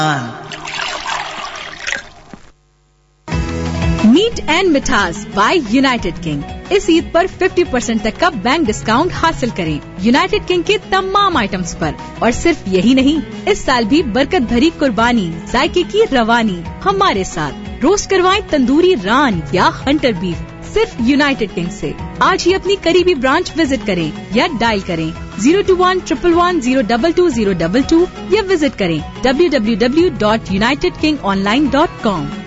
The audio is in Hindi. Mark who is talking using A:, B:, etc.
A: मीट एंड मिठास बाय यूनाइटेड किंग। इस ईद पर 50% तक का बैंक डिस्काउंट हासिल करें यूनाइटेड किंग के तमाम आइटम्स पर। और सिर्फ यही नहीं, इस साल भी बरकत भरी कुर्बानी, जायके की रवानी हमारे साथ। रोस्ट करवाएं तंदूरी रान या हंटर बीफ सिर्फ यूनाइटेड किंग से। आज ही अपनी करीबी ब्रांच विजिट करें या डायल करें 02111022022 या विजिट करें www.unitedkingonline.com।